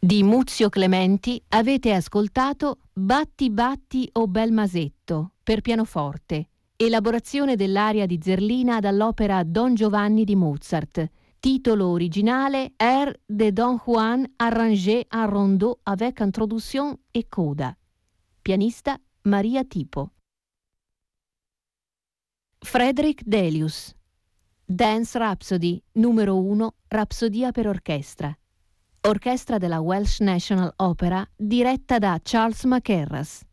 Di Muzio Clementi avete ascoltato Batti Batti o bel masetto per pianoforte, elaborazione dell'aria di Zerlina dall'opera Don Giovanni di Mozart, titolo originale Air de Don Juan arrangé en rondeau avec introduction et coda. Pianista Maria Tipo. Frederick Delius. Dance Rhapsody numero 1, Rapsodia per orchestra. Orchestra della Welsh National Opera diretta da Charles Mackerras.